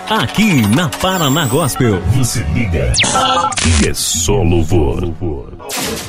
Aqui na Paraná Gospel. Você liga. Aqui é só louvor.